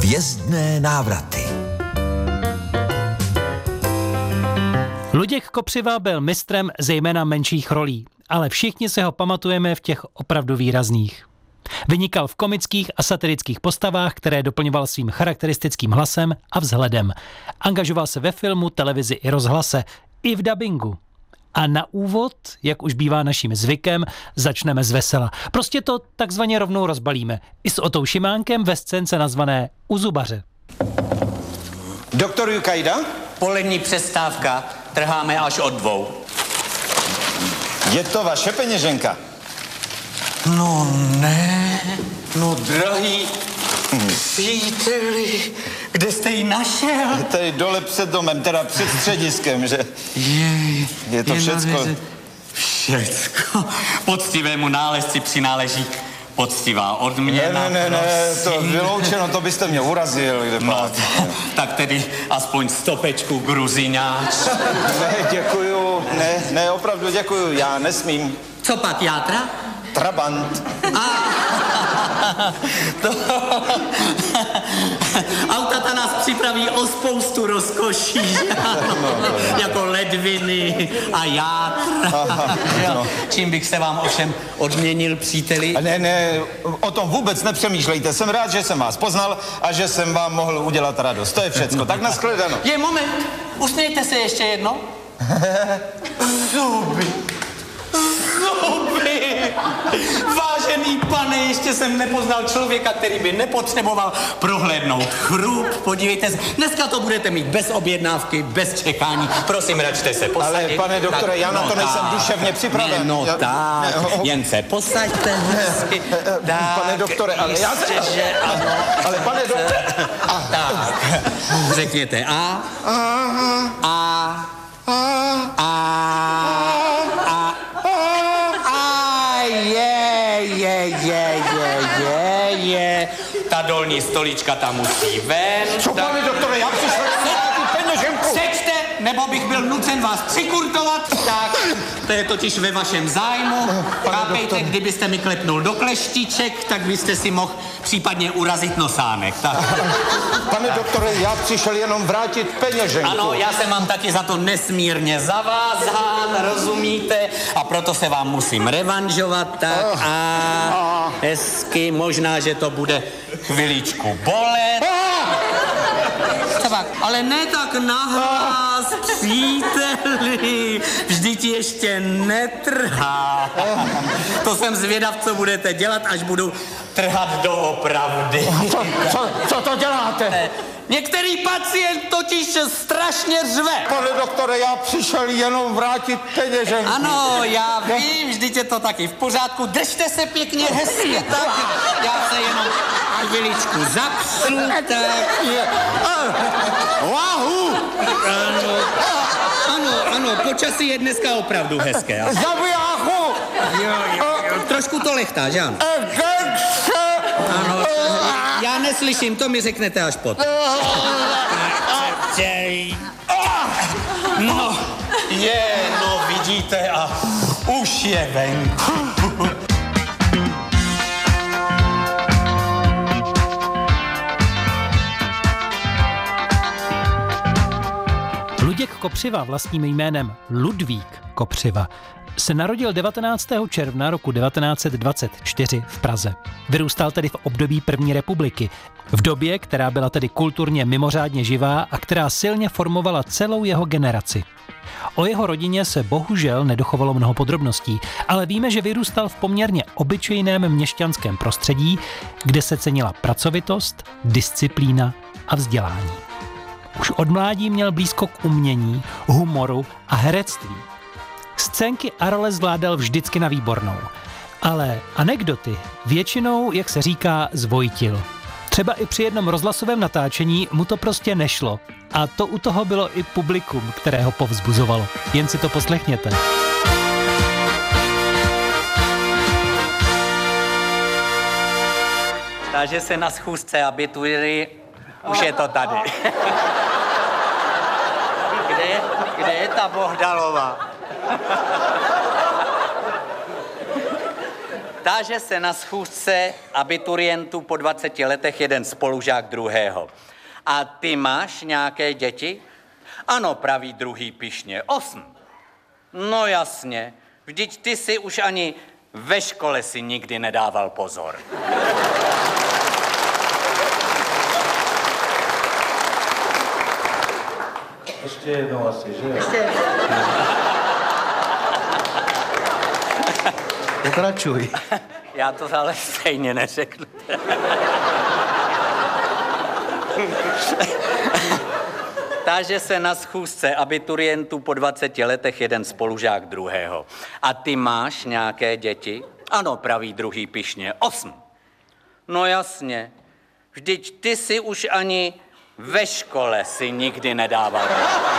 Hvězdné návraty. Luděk Kopřiva byl mistrem zejména menších rolí, ale všichni se ho pamatujeme v těch opravdu výrazných. Vynikal v komických a satirických postavách, které doplňoval svým charakteristickým hlasem a vzhledem. Angažoval se ve filmu, televizi i rozhlase, i v dabingu. A na úvod, jak už bývá naším zvykem, začneme z vesela. Prostě to takzvaně rovnou rozbalíme. I s Otou Šimánkem ve scénce nazvané U zubaře. Doktor Jukajda? Polední přestávka, trháme až od 2. Je to vaše peněženka? No ne, no drahý příteli, kde jste ji našel? Tady dole před domem, teda před střediskem, že? Je to všecko. Všecko. Poctivému nálezci přináleží poctivá odměna. Ne, to vyloučeno, to byste mě urazil. Tak tedy aspoň stopečku gruziňáč. Ne, děkuju, ne, opravdu děkuju, já nesmím. Co pak, játra? Trabant. Auta nás připraví o spoustu rozkoší, jako ledviny a játra. Čím bych se vám ovšem odměnil, příteli? Ne, o tom vůbec nepřemýšlejte. Jsem rád, že jsem vás poznal a že jsem vám mohl udělat radost. To je všecko. Tak nashledanou. Moment, usmějte se ještě jedno. Zuby. Vážený pane, ještě jsem nepoznal člověka, který by nepotřeboval prohlédnout chrup. Podívejte se, dneska to budete mít bez objednávky, bez čekání. Prosím, račte se posadit. Ale pane doktore, já na to nejsem duševně připraven. Jen se posaďte hezky. Pane doktore, ale já se... Ale pane doktore... Tak, řekněte A. Ta dolní stolička tam musí ven. Co, pane doktore, já přišel tu peněženku. Sečte, nebo bych byl nucen vás přikurtovat. Tak, to je totiž ve vašem zájmu. Chápejte, kdybyste mi klepnul do kleštiček, tak byste si mohl případně urazit nosánek. Tak. Pane doktore, já přišel jenom vrátit peněženku. Ano, já jsem vám taky za to nesmírně zavázán, rozumíte? A proto se vám musím revanžovat, tak a hezky, možná, že to bude chviličku bolet. Ale ne tak nahlas, příteli, vždyť ještě netrhá. To jsem zvědav, co budete dělat, až budu trhat doopravdy. Co to děláte? Některý pacient totiž strašně řve. Pane doktore, já přišel jenom vrátit peněženku. Ano, já vím, vždyť je to taky v pořádku. Držte se pěkně hezky, tak já se jenom chviličku zapsu, tak. Wahoo! Ano, počasí je dneska opravdu hezké. Zabijáchu! Trošku to lechtá, že ano? Ano, já neslyším, to mi řeknete až potom. No, vidíte a už je venku. Luděk Kopřiva vlastním jménem Ludvík Kopřiva se narodil 19. června roku 1924 v Praze. Vyrůstal tedy v období první republiky, v době, která byla tedy kulturně mimořádně živá a která silně formovala celou jeho generaci. O jeho rodině se bohužel nedochovalo mnoho podrobností, ale víme, že vyrůstal v poměrně obyčejném měšťanském prostředí, kde se cenila pracovitost, disciplína a vzdělání. Už od mládí měl blízko k umění, humoru a herectví. Scénky a role zvládal vždycky na výbornou, ale anekdoty většinou, jak se říká, zvojtil. Třeba i při jednom rozhlasovém natáčení mu to prostě nešlo. A to u toho bylo i publikum, které ho povzbuzovalo. Jen si to poslechněte. Takže se na schůzce abituji, už je to tady. Kde je ta Bohdalová? Táže se na schůzce abiturientů po 20 letech jeden spolužák druhého. A ty máš nějaké děti? Ano, praví druhý pyšně. 8. No jasně, vždyť ty si už ani ve škole si nikdy nedával pozor. Ještě jednou asi, že? Pokračuj. Já to ale stejně neřeknu. Táže se na schůzce abiturientů po 20 letech jeden spolužák druhého. A ty máš nějaké děti? Ano, praví druhý pyšně. 8. No jasně, vždyť ty si už ani ve škole si nikdy nedával.